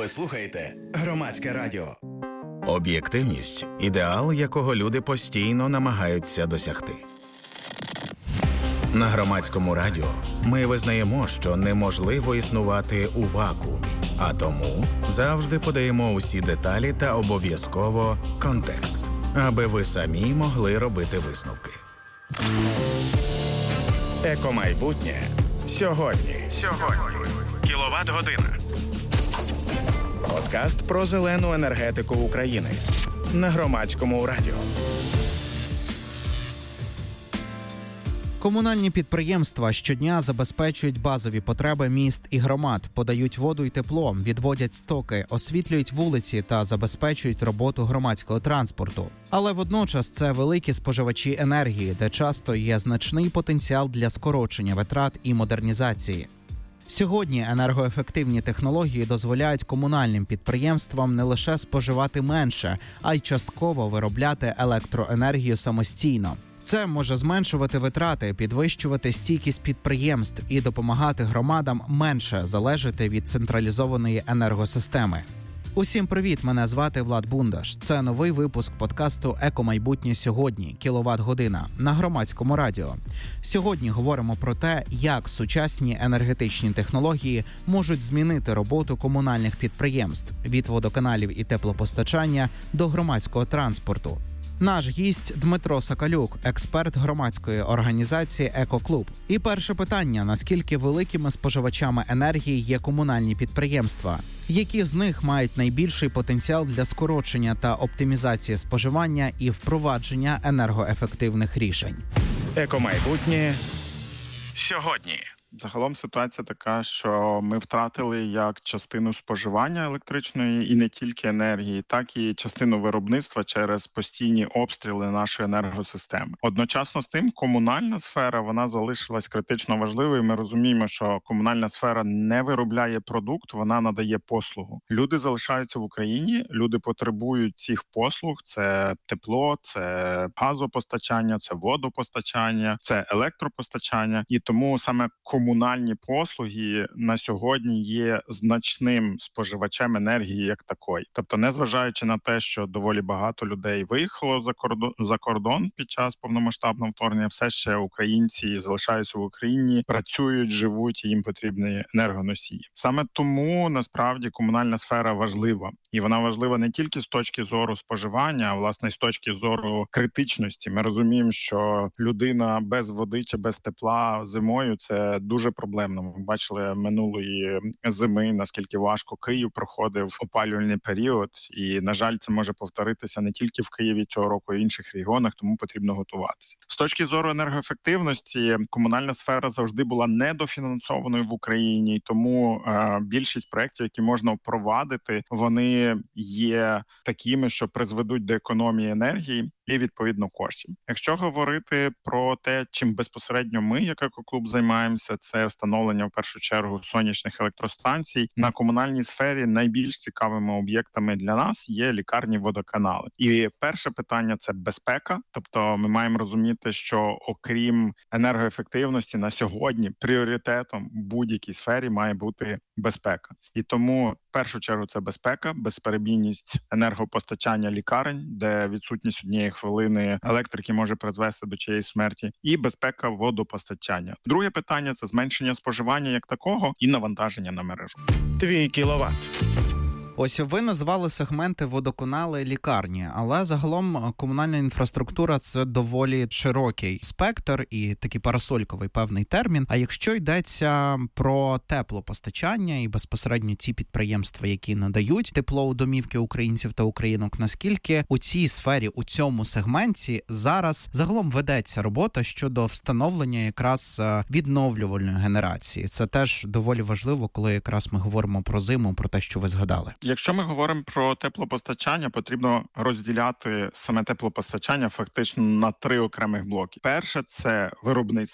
Ви слухаєте Громадське радіо. Об'єктивність – ідеал, якого люди постійно намагаються досягти. На Громадському радіо ми визнаємо, що неможливо існувати у вакуумі, а тому завжди подаємо усі деталі та обов'язково контекст, аби ви самі могли робити висновки. Екомайбутнє сьогодні. Кіловат-година. Подкаст про зелену енергетику України на Громадському радіо. Комунальні підприємства щодня забезпечують базові потреби міст і громад, подають воду і тепло, відводять стоки, освітлюють вулиці та забезпечують роботу громадського транспорту. Але водночас це великі споживачі енергії, де часто є значний потенціал для скорочення витрат і модернізації. Сьогодні енергоефективні технології дозволяють комунальним підприємствам не лише споживати менше, а й частково виробляти електроенергію самостійно. Це може зменшувати витрати, підвищувати стійкість підприємств і допомагати громадам менше залежати від централізованої енергосистеми. Усім привіт, мене звати Влад Бундаш. Це новий випуск подкасту «Екомайбутнє сьогодні. Кіловат-година» на Громадському радіо. Сьогодні говоримо про те, як сучасні енергетичні технології можуть змінити роботу комунальних підприємств від водоканалів і теплопостачання до громадського транспорту. Наш гість Дмитро Соколюк, експерт громадської організації «Екоклуб». І перше питання – наскільки великими споживачами енергії є комунальні підприємства? Які з них мають найбільший потенціал для скорочення та оптимізації споживання і впровадження енергоефективних рішень? Екомайбутнє сьогодні. Загалом ситуація така, що ми втратили як частину споживання електричної і не тільки енергії, так і частину виробництва через постійні обстріли нашої енергосистеми. Одночасно з тим, комунальна сфера, вона залишилась критично важливою. Ми розуміємо, що комунальна сфера не виробляє продукт, вона надає послугу. Люди залишаються в Україні, люди потребують цих послуг. Це тепло, це газопостачання, це водопостачання, це електропостачання. І тому саме комунальні послуги на сьогодні є значним споживачем енергії як такої. Тобто, незважаючи на те, що доволі багато людей виїхало за кордон під час повномасштабного вторгнення, все ще українці залишаються в Україні, працюють, живуть, і їм потрібні енергоносії. Саме тому, насправді, комунальна сфера важлива. І вона важлива не тільки з точки зору споживання, а, власне, з точки зору критичності. Ми розуміємо, що людина без води чи без тепла зимою – це дуже проблемно. Ми бачили минулої зими, наскільки важко Київ проходив опалювальний період. І, на жаль, це може повторитися не тільки в Києві цього року, а й в інших регіонах, тому потрібно готуватися. З точки зору енергоефективності, комунальна сфера завжди була недофінансованою в Україні, тому більшість проєктів, які можна впровадити, вони є такими, що призведуть до економії енергії і, відповідно, коштів. Якщо говорити про те, чим безпосередньо ми, як екоклуб, займаємося, це встановлення, в першу чергу, сонячних електростанцій. На комунальній сфері найбільш цікавими об'єктами для нас є лікарні, водоканали. І перше питання – це безпека. Тобто ми маємо розуміти, що окрім енергоефективності, на сьогодні пріоритетом в будь-якій сфері має бути безпека. І тому, в першу чергу, це безпека, безперебійність енергопостачання лікарень, де відсутність однієї хвилини електрики може призвести до чиєїсь смерті, і безпека водопостачання. Друге питання – це зменшення споживання як такого і навантаження на мережу. Твій кіловат. Ось ви назвали сегменти водоканали, лікарні, але загалом комунальна інфраструктура – це доволі широкий спектр і такий парасольковий певний термін. А якщо йдеться про теплопостачання і безпосередньо ці підприємства, які надають тепло у домівки українців та українок, наскільки у цій сфері, у цьому сегменті зараз загалом ведеться робота щодо встановлення якраз відновлювальної генерації? Це теж доволі важливо, коли якраз ми говоримо про зиму, про те, що ви згадали. Якщо ми говоримо про теплопостачання, потрібно розділяти саме теплопостачання фактично на 3 окремих блоки. Перше – це виробництво.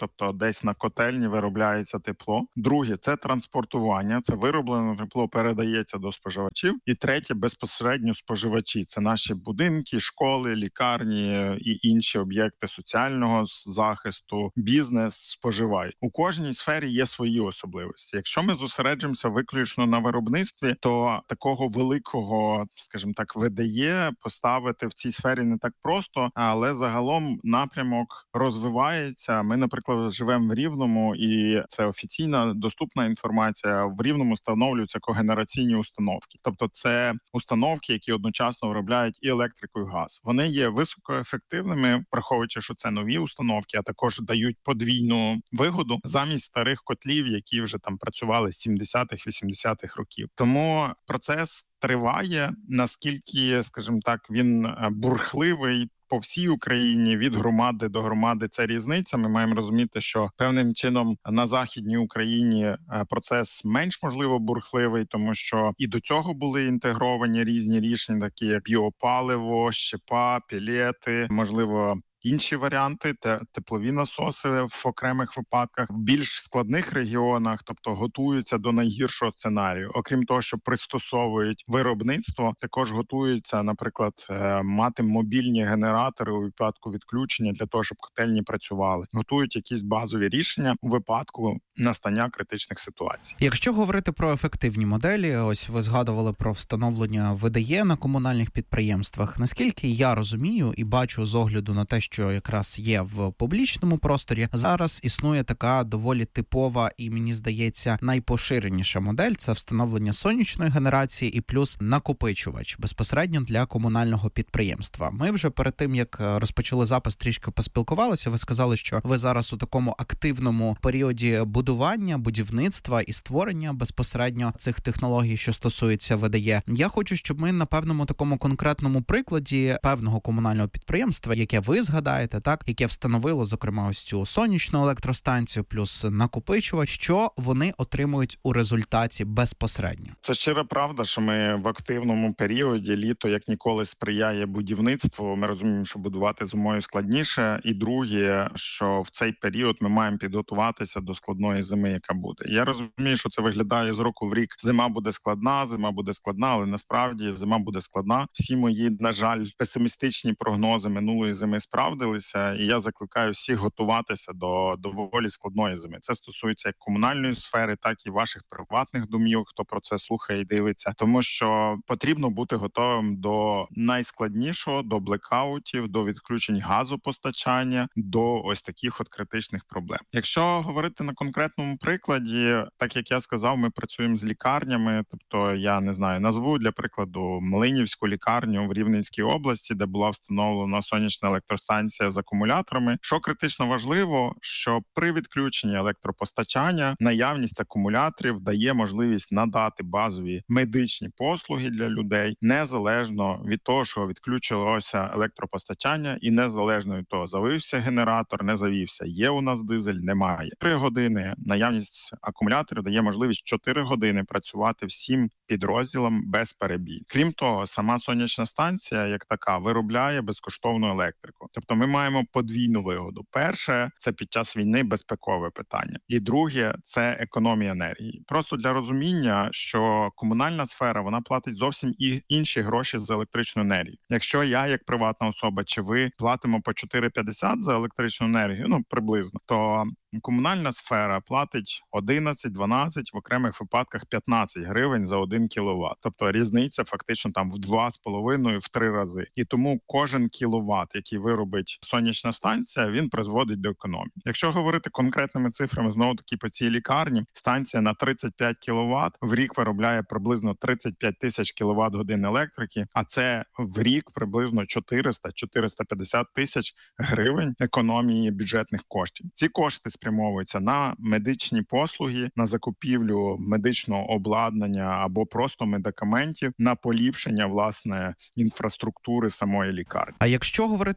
тобто десь на котельні виробляється тепло. Друге – це транспортування, це вироблене тепло передається до споживачів. І третє – безпосередньо споживачі. Це наші будинки, школи, лікарні і інші об'єкти соціального захисту, бізнес споживають. У кожній сфері є свої особливості. Якщо ми зосереджуємося виключно на виробництві, то такого великого, скажімо так, ВДЄ поставити в цій сфері не так просто, але загалом напрямок розвивається. Ми, наприклад, живемо в Рівному, і це офіційна доступна інформація. В Рівному встановлюються когенераційні установки. Тобто це установки, які одночасно виробляють і електрику, і газ. Вони є високоефективними, враховуючи, що це нові установки, а також дають подвійну вигоду замість старих котлів, які вже там працювали з 70-х, 80-х років. Тому процес триває. Наскільки, скажімо так, він бурхливий по всій Україні, від громади до громади, це різниця. Ми маємо розуміти, що певним чином на Західній Україні процес менш, можливо, бурхливий, тому що і до цього були інтегровані різні рішення, такі як біопаливо, щепа, пелети, можливо, інші варіанти, теплові насоси в окремих випадках, в більш складних регіонах, тобто готуються до найгіршого сценарію. Окрім того, що пристосовують виробництво, також готуються, наприклад, мати мобільні генератори у випадку відключення для того, щоб котельні працювали. Готують якісь базові рішення у випадку настання критичних ситуацій. Якщо говорити про ефективні моделі, ось ви згадували про встановлення ВДЄ на комунальних підприємствах. Наскільки я розумію і бачу з огляду на те, що якраз є в публічному просторі, зараз існує така доволі типова і, мені здається, найпоширеніша модель – це встановлення сонячної генерації і плюс накопичувач безпосередньо для комунального підприємства. Ми вже перед тим, як розпочали запис, трішки поспілкувалися. Ви сказали, що ви зараз у такому активному періоді будівництва і створення безпосередньо цих технологій, що стосується ВДЄ. Я хочу, щоб ми на певному такому конкретному прикладі певного комунального підприємства, яке ви згадаєте, так, яке встановило, зокрема, ось цю сонячну електростанцію плюс накопичувач, що вони отримують у результаті безпосередньо. Це щира правда, що ми в активному періоді, літо як ніколи сприяє будівництву. Ми розуміємо, що будувати зимою складніше. І друге, що в цей період ми маємо підготуватися до складної зими, яка буде. Я розумію, що це виглядає з року в рік. Зима буде складна, але насправді зима буде складна. Всі мої, на жаль, песимістичні прогнози минулої зими справдилися, і я закликаю всіх готуватися до доволі складної зими. Це стосується як комунальної сфери, так і ваших приватних домівок, хто про це слухає і дивиться. Тому що потрібно бути готовим до найскладнішого, до блекаутів, до відключень газопостачання, до ось таких от критичних проблем. Якщо говорити на конкретному прикладі, так як я сказав, ми працюємо з лікарнями, тобто я не знаю, назву для прикладу Млинівську лікарню в Рівненській області, де була встановлена сонячна електростанція з акумуляторами. Що критично важливо, що при відключенні електропостачання наявність акумуляторів дає можливість надати базові медичні послуги для людей, незалежно від того, що відключилося електропостачання, і незалежно від того, завівся генератор, не завівся, є у нас дизель, немає. 3 години наявність акумуляторів дає можливість 4 години працювати всім підрозділам без перебій. Крім того, сама сонячна станція, як така, виробляє безкоштовну електрику. Тобто ми маємо подвійну вигоду. Перше – це під час війни безпекове питання. І друге – це економія енергії. Просто для розуміння, що комунальна сфера, вона платить зовсім інші гроші за електричну енергію. Якщо я, як приватна особа, чи ви платимо по 4,50 за електричну енергію, приблизно, то комунальна сфера платить 11-12, в окремих випадках 15 гривень за 1 кіловат. Тобто різниця фактично там в 2,5, в 3 рази. І тому кожен кіловат, який виробить сонячна станція, він призводить до економії. Якщо говорити конкретними цифрами, знову-таки по цій лікарні, станція на 35 кіловат в рік виробляє приблизно 35 тисяч кіловат-годин електрики, а це в рік приблизно 400-450 тисяч гривень економії бюджетних коштів. Ці кошти спрямовуються на медичні послуги, на закупівлю медичного обладнання або просто медикаментів, на поліпшення, власне, інфраструктури самої лікарні. А якщо говорити про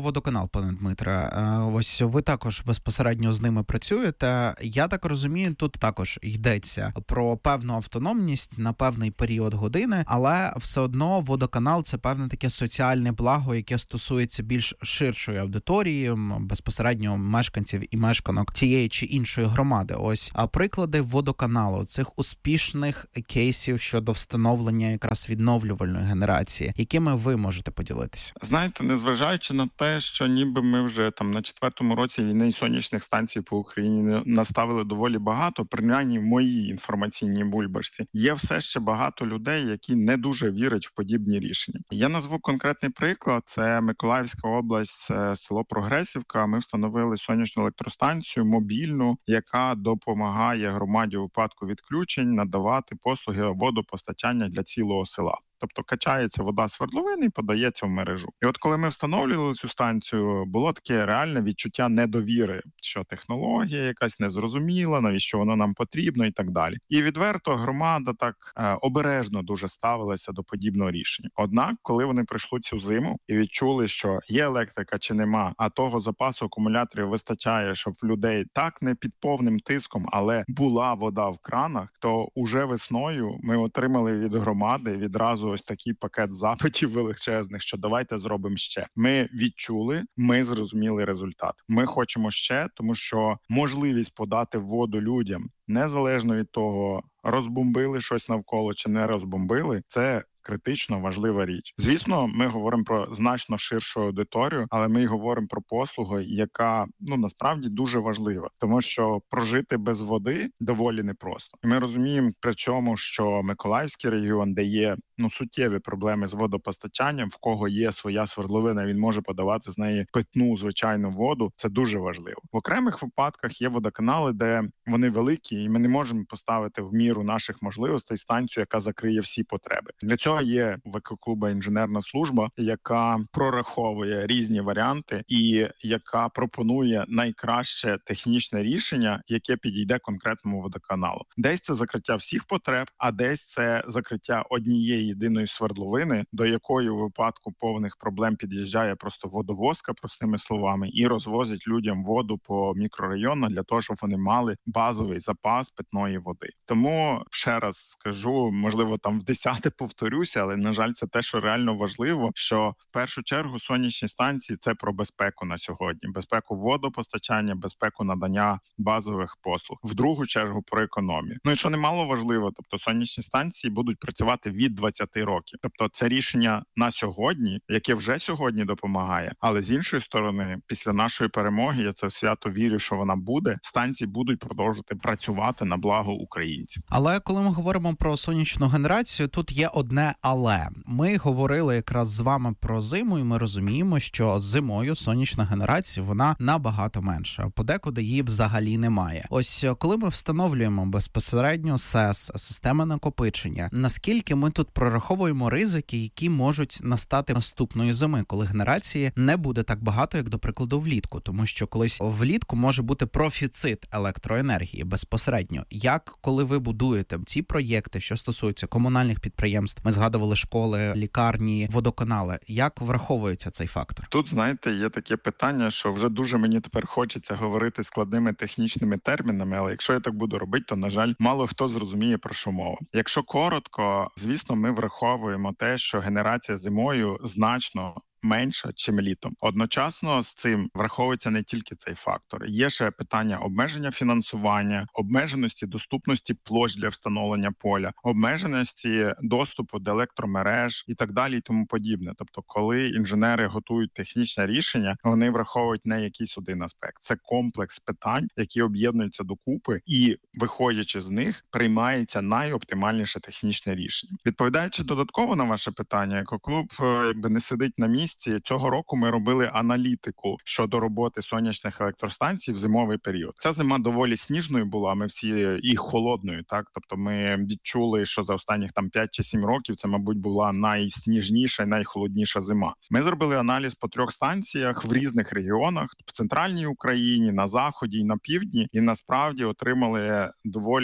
водоканал, пане Дмитре. Ось ви також безпосередньо з ними працюєте. Я так розумію, тут також йдеться про певну автономність на певний період години, але все одно водоканал – це певне таке соціальне благо, яке стосується більш ширшої аудиторії, безпосередньо мешканців і мешканок тієї чи іншої громади. Ось приклади водоканалу, цих успішних кейсів щодо встановлення якраз відновлювальної генерації, якими ви можете поділитися? Знаєте, незважаючи на те, що ніби ми вже там на 4-му році війни і сонячних станцій по Україні наставили доволі багато, принаймні в моїй інформаційній бульбашці, є все ще багато людей, які не дуже вірять в подібні рішення. Я назву конкретний приклад. Це Миколаївська область, це село Прогресівка. Ми встановили сонячну електростанцію мобільну, яка допомагає громаді у випадку відключень надавати послуги водопостачання для цілого села. Тобто качається вода з свердловини і подається в мережу. І от коли ми встановлювали цю станцію, було таке реальне відчуття недовіри, що технологія якась незрозуміла, навіщо вона нам потрібно і так далі. І відверто громада так обережно дуже ставилася до подібного рішення. Однак, коли вони прийшли цю зиму і відчули, що є електрика чи нема, а того запасу акумуляторів вистачає, щоб в людей так не під повним тиском, але була вода в кранах, то уже весною ми отримали від громади відразу ось такий пакет запитів величезних, що давайте зробимо ще. Ми відчули, ми зрозуміли результат. Ми хочемо ще, тому що можливість подати воду людям, незалежно від того, розбомбили щось навколо чи не розбомбили, це критично важлива річ. Звісно, ми говоримо про значно ширшу аудиторію, але ми й говоримо про послугу, яка, насправді дуже важлива. Тому що прожити без води доволі непросто. І ми розуміємо при чому, що Миколаївський регіон, де є суттєві проблеми з водопостачанням, в кого є своя свердловина, він може подавати з неї питну, звичайну воду. Це дуже важливо. В окремих випадках є водоканали, де вони великі, і ми не можемо поставити в міру наших можливостей станцію, яка закриє всі потреби. Для цього є в екоклуба інженерна служба, яка прораховує різні варіанти і яка пропонує найкраще технічне рішення, яке підійде конкретному водоканалу. Десь це закриття всіх потреб, а десь це закриття однієї єдиної свердловини, до якої у випадку повних проблем під'їжджає просто водовозка, простими словами, і розвозить людям воду по мікрорайонах для того, щоб вони мали базовий запас питної води. Тому, ще раз скажу, можливо, там в 10-те повторюся, але, на жаль, це те, що реально важливо, що в першу чергу сонячні станції – це про безпеку на сьогодні. Безпеку водопостачання, безпеку надання базових послуг. В другу чергу про економію. І що немало важливо, тобто сонячні станції будуть працювати від 20 років. Тобто це рішення на сьогодні, яке вже сьогодні допомагає. Але з іншої сторони, після нашої перемоги, я це свято вірю, що вона буде, станції будуть продовжувати працювати на благо українців. Але коли ми говоримо про сонячну генерацію, тут є одне але. Ми говорили якраз з вами про зиму, і ми розуміємо, що зимою сонячна генерація, вона набагато менша. Подекуди її взагалі немає. Ось коли ми встановлюємо безпосередньо СЕС, система накопичення, наскільки ми тут прораховуємо ризики, які можуть настати наступної зими, коли генерації не буде так багато, як, до прикладу, влітку. Тому що колись влітку може бути профіцит електроенергії безпосередньо. Як, коли ви будуєте ці проєкти, що стосуються комунальних підприємств, ми згадували школи, лікарні, водоканали, як враховується цей фактор? Тут, знаєте, є таке питання, що вже дуже мені тепер хочеться говорити складними технічними термінами, але якщо я так буду робити, то, на жаль, мало хто зрозуміє, про що мова. Якщо коротко, звісно, ми враховуємо те, що генерація зимою значно менша, чим літом. Одночасно з цим враховується не тільки цей фактор. Є ще питання обмеження фінансування, обмеженості доступності площ для встановлення поля, обмеженості доступу до електромереж і так далі і тому подібне. Тобто, коли інженери готують технічне рішення, вони враховують не якийсь один аспект. Це комплекс питань, які об'єднуються докупи і, виходячи з них, приймається найоптимальніше технічне рішення. Відповідаючи додатково на ваше питання, екоклуб не сидить на місці. Цього року ми робили аналітику щодо роботи сонячних електростанцій в зимовий період. Ця зима доволі сніжною була, ми всі і холодною, так? Тобто ми відчули, що за останніх 5 чи 7 років це, мабуть, була найсніжніша і найхолодніша зима. Ми зробили аналіз по 3 станціях в різних регіонах, в центральній Україні, на заході і на півдні, і насправді отримали доволі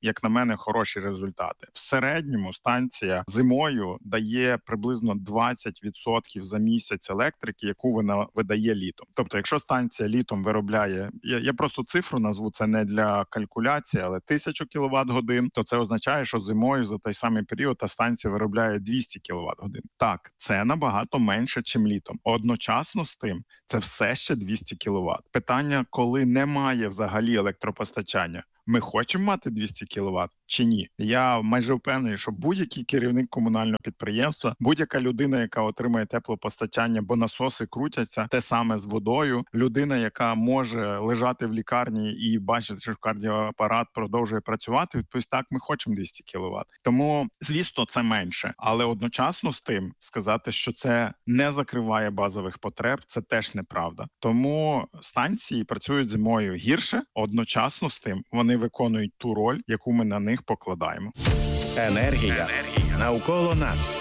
як на мене, хороші результати. В середньому станція зимою дає приблизно 20% за місяць електрики, яку вона видає літом. Тобто, якщо станція літом виробляє, я просто цифру назву, це не для калькуляції, але 1000 кВт-годин, то це означає, що зимою за той самий період та станція виробляє 200 кВт-годин. Так, це набагато менше, чим літом. Одночасно з тим, це все ще 200 кВт. Питання, коли немає взагалі електропостачання, ми хочемо мати 200 кВт чи ні? Я майже впевнений, що будь-який керівник комунального підприємства, будь-яка людина, яка отримує теплопостачання, бо насоси крутяться, те саме з водою, людина, яка може лежати в лікарні і бачити, що кардіоапарат продовжує працювати, відповість, так, ми хочемо 200 кВт. Тому, звісно, це менше. Але одночасно з тим сказати, що це не закриває базових потреб, це теж неправда. Тому станції працюють зимою гірше, одночасно з тим вони виконують ту роль, яку ми на них покладаємо. Енергія навколо нас.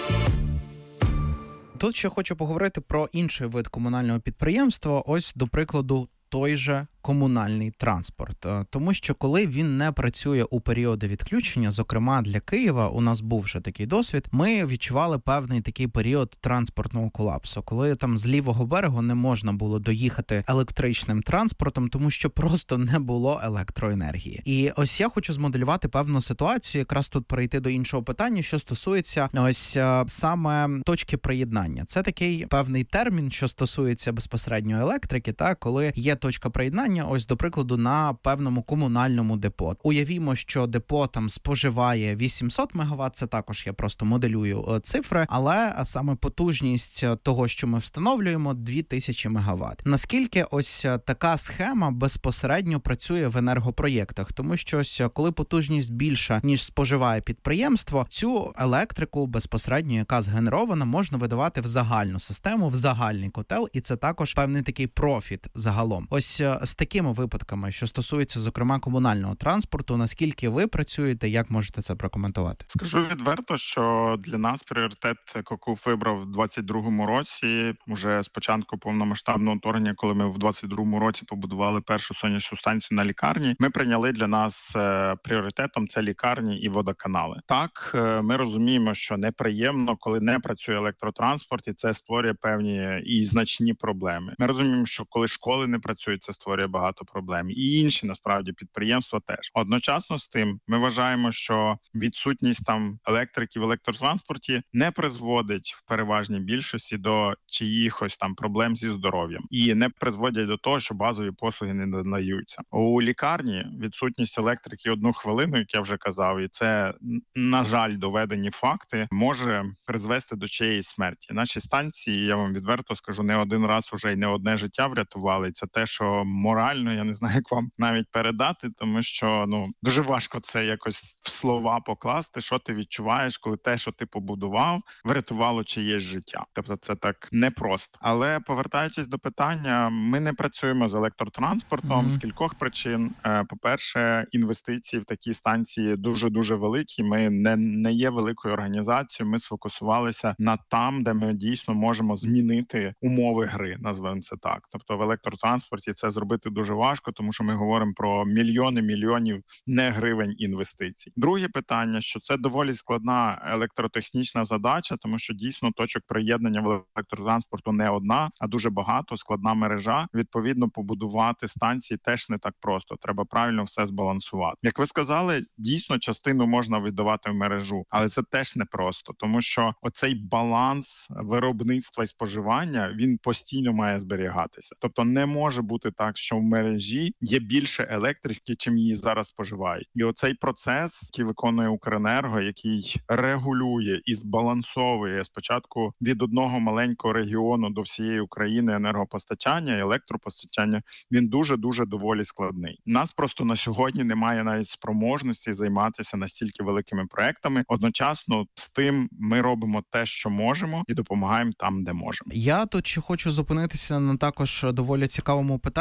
Тут ще хочу поговорити про інший вид комунального підприємства. Ось, до прикладу, той же комунальний транспорт. Тому що коли він не працює у періоди відключення, зокрема для Києва, у нас був вже такий досвід, ми відчували певний такий період транспортного колапсу, коли там з лівого берегу не можна було доїхати електричним транспортом, тому що просто не було електроенергії. І ось я хочу змоделювати певну ситуацію, якраз тут перейти до іншого питання, що стосується ось саме точки приєднання. Це такий певний термін, що стосується безпосередньо електрики, та коли є точка приєднання, ось, до прикладу, на певному комунальному депо. Уявімо, що депо там споживає 800 МВт, це також я просто моделюю цифри, але саме потужність того, що ми встановлюємо, 2000 МВт. Наскільки ось така схема безпосередньо працює в енергопроєктах? Тому що ось коли потужність більша, ніж споживає підприємство, цю електрику безпосередньо, яка згенерована, можна видавати в загальну систему, в загальний котел, і це також певний такий профіт загалом. Ось з такими випадками, що стосується, зокрема, комунального транспорту, наскільки ви працюєте, як можете це прокоментувати? Скажу відверто, що для нас пріоритет КОКУФ вибрав в 22-му році, уже з початку повномасштабного вторгнення, коли ми в 22-му році побудували першу сонячну станцію на лікарні, ми прийняли для нас пріоритетом це лікарні і водоканали. Так, ми розуміємо, що неприємно, коли не працює електротранспорт, і це створює певні і значні проблеми. Ми розуміємо, що коли школи не працюють, це створює багато проблем. І інші, насправді, підприємства теж. Одночасно з тим, ми вважаємо, що відсутність там електрики в електротранспорті не призводить в переважній більшості до чиїхось там проблем зі здоров'ям. І не призводять до того, що базові послуги не надаються. У лікарні відсутність електрики 1 хвилину, як я вже казав, і це, на жаль, доведені факти, може призвести до чиєїсь смерті. Наші станції, я вам відверто скажу, не один раз уже й не одне життя врятували. І це те, що морально, я не знаю, як вам навіть передати, тому що, дуже важко це якось в слова покласти, що ти відчуваєш, коли те, що ти побудував, врятувало чиєсь життя. Тобто це так непросто. Але повертаючись до питання, ми не працюємо з електротранспортом з кількох причин. По-перше, інвестиції в такі станції дуже-дуже великі. Ми не є великою організацією, ми сфокусувалися на там, де ми дійсно можемо змінити умови гри, назвемо це так. Тобто в електротранспорті це зробити дуже важко, тому що ми говоримо про мільйонів не гривень інвестицій. Друге питання, що це доволі складна електротехнічна задача, тому що дійсно точок приєднання в електротранспорту не одна, а дуже багато, складна мережа. Відповідно, побудувати станції теж не так просто. Треба правильно все збалансувати. Як ви сказали, дійсно частину можна віддавати в мережу, але це теж не просто, тому що оцей баланс виробництва і споживання, він постійно має зберігатися. Тобто не може бути так, що в мережі є більше електрики, чим її зараз споживають. І оцей процес, який виконує Укренерго, який регулює і збалансовує спочатку від одного маленького регіону до всієї України енергопостачання і електропостачання, він дуже-дуже доволі складний. Нас просто на сьогодні немає навіть спроможності займатися настільки великими проектами. Одночасно з тим ми робимо те, що можемо, і допомагаємо там, де можемо. Я тут ще хочу зупинитися на також доволі цікавому питанні. Ми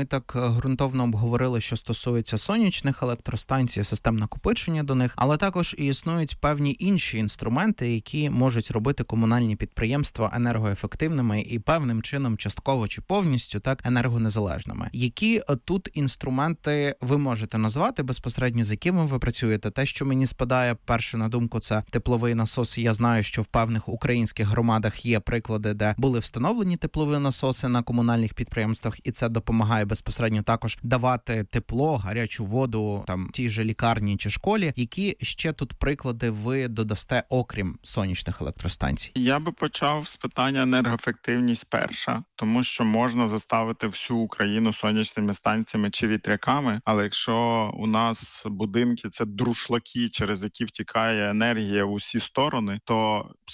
так ґрунтовно обговорили, що стосується сонячних електростанцій, систем накопичення до них, але також і існують певні інші інструменти, які можуть робити комунальні підприємства енергоефективними і певним чином частково чи повністю так енергонезалежними. Які тут інструменти ви можете назвати безпосередньо, з якими ви працюєте? Те, що мені спадає перше на думку, це тепловий насос. Я знаю, що в певних українських громадах є приклади, де були встановлені теплові насоси на комунальних підприємствах, і це допомагає безпосередньо також давати тепло, гарячу воду там тій же лікарні чи школі. Які ще тут приклади ви додасте, окрім сонячних електростанцій? Я би почав з питання енергоефективність перша, тому що можна заставити всю Україну сонячними станціями чи вітряками, але якщо у нас будинки – це друшлаки, через які втікає енергія в усі сторони, то